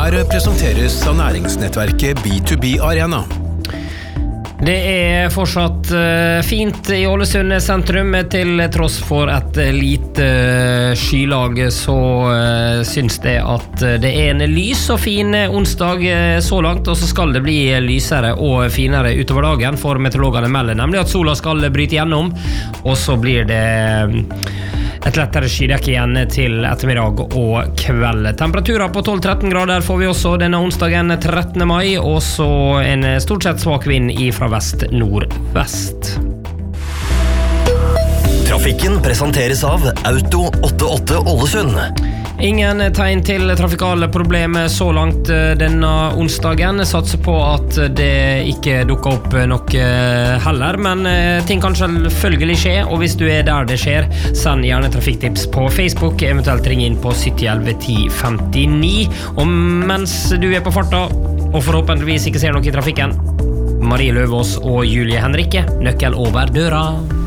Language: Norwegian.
Her presenteres av næringsnettverket B2B Arena. Det fortsatt fint I Ålesund sentrum til tross for et lite skylag så syns det at det en lys og fin onsdag så langt og så skal det bli lysere og finere utover dagen for meteorologene melder nemlig at sola skal bryte gjennom og så blir det et lettere skydekke igjen til ettermiddag og kveld. Temperaturer på 12-13 grader får vi også denne onsdagen 13. mai, og så en stort sett svak vind fra vest-nordvest. Trafikken presenteres av Auto 88 Ålesund. Ingen tegn til trafikale problemer så langt denne onsdagen. Satser på at det ikke dukker opp noe heller, men ting kan selvfølgelig skje, og hvis du der det skjer, send gjerne trafikktips på Facebook, eventuelt ring inn på 7011 1059. Og mens du på farta, og forhåpentligvis ikke ser noe I trafikken, Marie Løvås og Julie Henrikke, nøkkel over døra.